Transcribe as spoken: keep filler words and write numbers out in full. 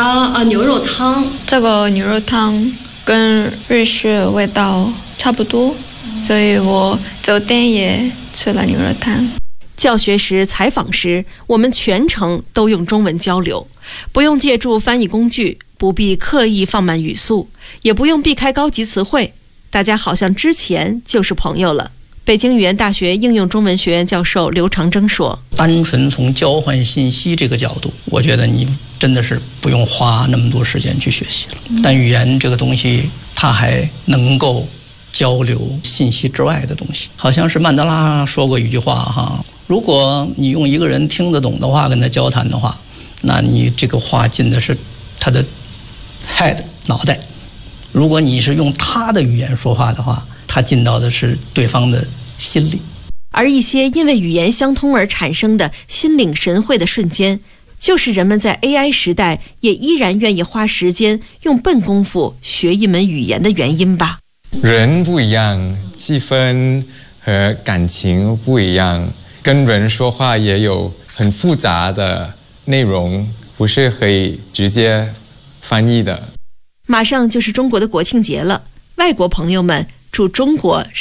啊啊，牛肉汤。 这个牛肉汤跟日式味道差不多，所以我酒店也吃了牛肉汤。 教学时、采访时，我们全程都用中文交流，不用借助翻译工具，不必刻意放慢语速，也不用避开高级词汇，大家好像之前就是朋友了。北京语言大学应用中文学院教授刘长征说：“ 单纯从交换信息这个角度，我觉得你真的是不用花那么多时间去学习了。但语言这个东西，它还能够交流信息之外的东西。好像是曼德拉说过一句话哈，如果你用一个人听得懂的话跟他交谈的话，那你这个话进的是他的 head 脑袋；如果你是用他的语言说话的话，他进到的是对方的心里。 而一些因为语言相通而产生的心领神会的瞬间，就是人们在 A I 时代也依然愿意花时间用笨功夫学一门语言的原因吧。 人不一样，气氛和感情不一样，跟人说话也有很复杂的内容，不是可以直接翻译的。 马上就是中国的国庆节了，外国朋友们祝中国